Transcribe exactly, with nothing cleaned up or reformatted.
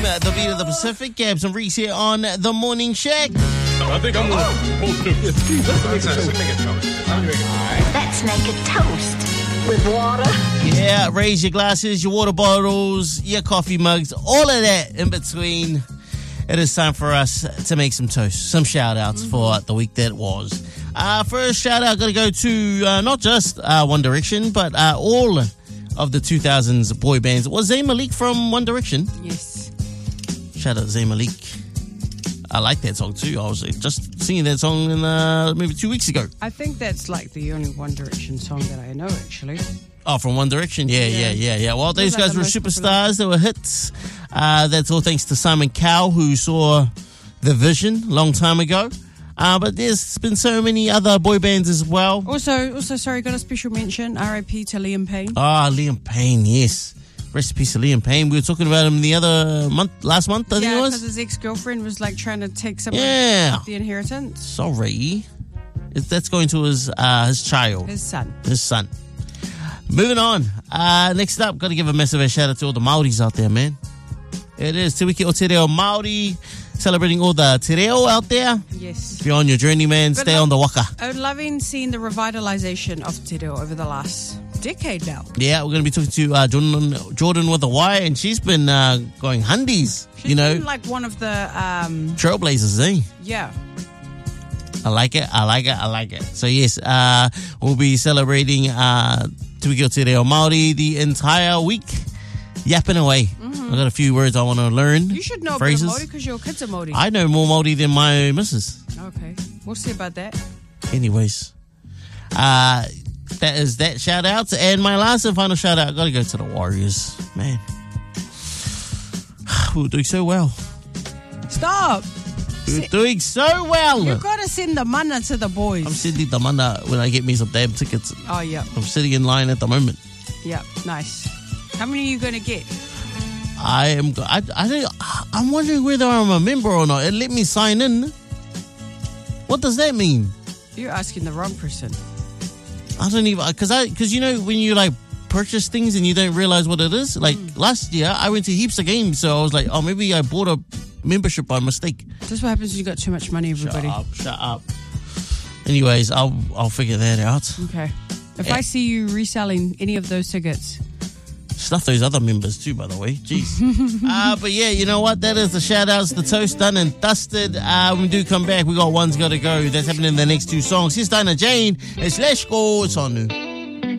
The beat of the Pacific, Gabs and Reese here on The Morning Shack. I think I'm going to Let's make a toast. Let's make a toast with water. Yeah, raise your glasses, your water bottles, your coffee mugs, all of that in between. It is time for us to make some toast, some shout-outs mm-hmm. for the week that was. Uh, first shout-out, got to go to uh, not just uh, One Direction, but uh, all of the two thousands boy bands. Was Zayn Malik from One Direction? Yes. Shout out to Zayn Malik. I like that song too. I was just singing that song in, uh, maybe two weeks ago. I think that's like the only One Direction song that I know, actually. Oh, from One Direction? Yeah, yeah, yeah, yeah. yeah. Well, those guys were superstars. They were hits. Uh, that's all thanks to Simon Cowell, who saw the vision a long time ago. Uh, but there's been so many other boy bands as well. Also, also, sorry, got a special mention. R I P to Liam Payne. Ah, oh, Liam Payne, yes. Rest in peace to Liam Payne. We were talking about him the other month, last month, I yeah, think it was. Yeah, because his ex-girlfriend was like trying to take some yeah. of the inheritance. Sorry. It, that's going to his uh, his child. His son. His son. Moving on. Uh, next up, got to give a massive shout out to all the Māoris out there, man. It is Te Wiki o Te Reo Māori, celebrating all the Te Reo out there. Yes. If you're on your journey, man, stay lo- on the waka. I'm loving seeing the revitalization of Te Reo over the last decade now. Yeah, we're going to be talking to uh, Jordan, Jordan with a Y, and she's been uh, going hundies, she's you know. been like one of the... Um, trailblazers, eh? Yeah. I like it, I like it, I like it. So yes, uh, we'll be celebrating uh, Te Wiki o Te Reo Māori the entire week. Yapping away. Mm-hmm. I've got a few words I want to learn. You should know phrases. about Māori because your kids are Māori. I know more Māori than my missus. Okay. We'll see about that. Anyways. Uh, that is that shout out. And my last and final shout out, I got to go to the Warriors. Man. We were doing so well. Stop. We were doing so well. You've got to send the mana to the boys. I'm sending the mana when I get me some damn tickets. Oh, yeah. I'm sitting in line at the moment. Yeah, nice. How many are you going to get? I am. I, I don't, I'm wondering whether I'm a member or not. It let me sign in. What does that mean? You're asking the wrong person. I don't even because I because you know when you like purchase things and you don't realize what it is. Like mm. last year, I went to heaps of games, so I was like, oh, maybe I bought a membership by mistake. That's what happens when you got too much money, everybody. Shut up! Shut up. Anyways, I'll I'll figure that out. Okay. If yeah. I see you reselling any of those tickets. Stuff those other members too, by the way. Jeez. uh, but yeah, you know what? That is the shout-outs, the toast done and dusted. Uh, when we do come back, we got One's Gotta Go. That's happening in the next two songs. Here's Dinah Jane. It's Let's Go. It's on new.